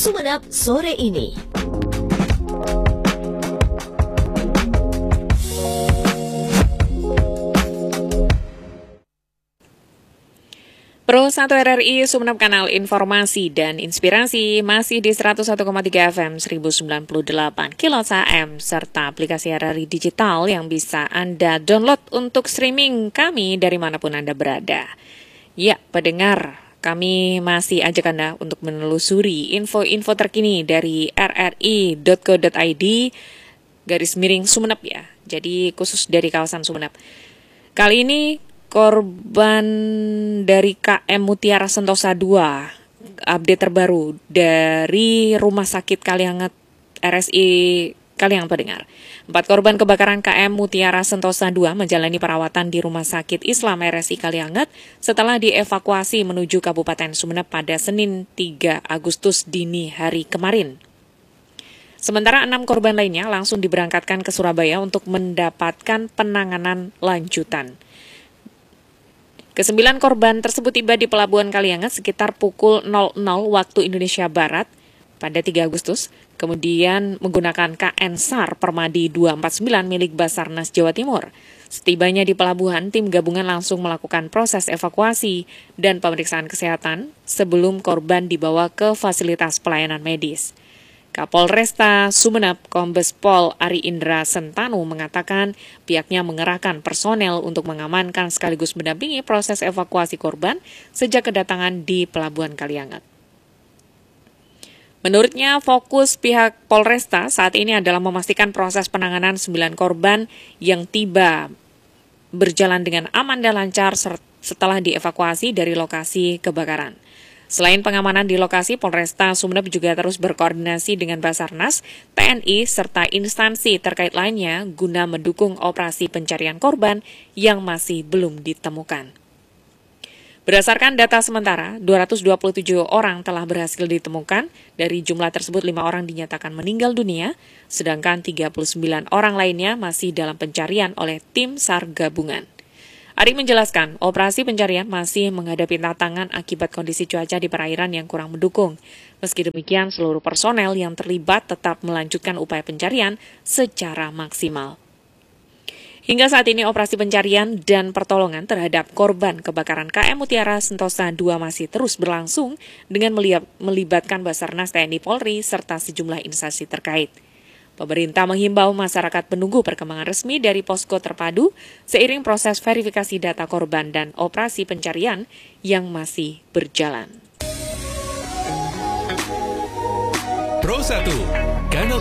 Sumenep sore ini. Pro 1 RRI Sumenep, kanal informasi dan inspirasi, masih di 101,3 FM 1098 kHz AM, serta aplikasi RRI digital yang bisa Anda download untuk streaming kami dari manapun Anda berada. Ya, pendengar, kami masih ajak Anda untuk menelusuri info-info terkini dari rri.co.id /Sumenep ya. Jadi khusus dari kawasan Sumenep. Kali ini korban dari KM Mutiara Sentosa 2, update terbaru dari Rumah Sakit Kalianget RSI Kalianget, pendengar. 4 korban kebakaran KM Mutiara Sentosa 2 menjalani perawatan di Rumah Sakit Islam RSI Kalianget setelah dievakuasi menuju Kabupaten Sumenep pada Senin 3 Agustus dini hari kemarin. Sementara 6 korban lainnya langsung diberangkatkan ke Surabaya untuk mendapatkan penanganan lanjutan. Ke-9 korban tersebut tiba di Pelabuhan Kalianget sekitar pukul 00 waktu Indonesia Barat pada 3 Agustus, kemudian menggunakan KN SAR Permadi 249 milik Basarnas Jawa Timur. Setibanya di pelabuhan, tim gabungan langsung melakukan proses evakuasi dan pemeriksaan kesehatan sebelum korban dibawa ke fasilitas pelayanan medis. Kapolresta Sumenep Kombes Pol Ari Indra Sentanu mengatakan pihaknya mengerahkan personel untuk mengamankan sekaligus mendampingi proses evakuasi korban sejak kedatangan di Pelabuhan Kalianget. Menurutnya, fokus pihak Polresta saat ini adalah memastikan proses penanganan 9 korban yang tiba berjalan dengan aman dan lancar setelah dievakuasi dari lokasi kebakaran. Selain pengamanan di lokasi, Polresta Sumenep juga terus berkoordinasi dengan Basarnas, TNI, serta instansi terkait lainnya guna mendukung operasi pencarian korban yang masih belum ditemukan. Berdasarkan data sementara, 227 orang telah berhasil ditemukan. Dari jumlah tersebut, 5 orang dinyatakan meninggal dunia, sedangkan 39 orang lainnya masih dalam pencarian oleh tim SAR gabungan. Ari menjelaskan, operasi pencarian masih menghadapi tantangan akibat kondisi cuaca di perairan yang kurang mendukung. Meski demikian, seluruh personel yang terlibat tetap melanjutkan upaya pencarian secara maksimal. Hingga saat ini, operasi pencarian dan pertolongan terhadap korban kebakaran KM Mutiara Sentosa 2 masih terus berlangsung dengan melibatkan Basarnas TNI Polri serta sejumlah instansi terkait. Pemerintah menghimbau masyarakat menunggu perkembangan resmi dari posko terpadu seiring proses verifikasi data korban dan operasi pencarian yang masih berjalan. Pro 1